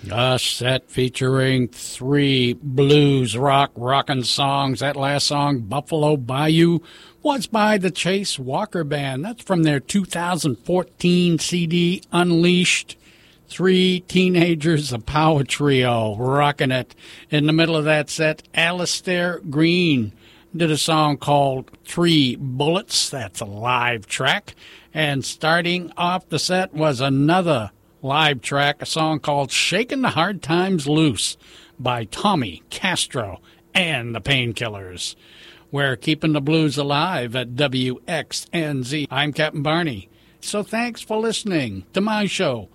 A set featuring three blues rock rockin' songs. That last song, Buffalo Bayou, was by the Chase Walker Band. That's from their 2014 CD, Unleashed. Three teenagers, a power trio, rocking it. In the middle of that set, Alistair Green did a song called Three Bullets. That's a live track. And starting off the set was another live track, a song called Shakin' the Hard Times Loose by Tommy Castro and the Painkillers. We're keeping the blues alive at WXNZ. I'm Captain Barney. So thanks for listening to my show,